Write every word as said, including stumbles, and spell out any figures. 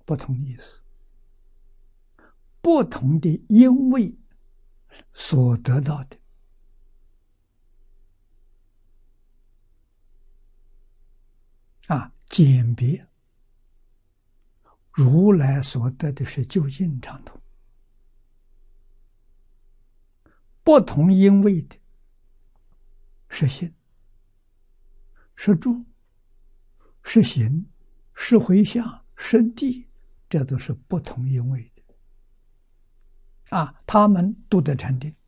不同的意思，不同的因为所得到的啊鉴别，如来所得的是究竟常通，不同因为的是心，是住，是行，是回向，是地，这都是不同因为的啊，他们都得禅定。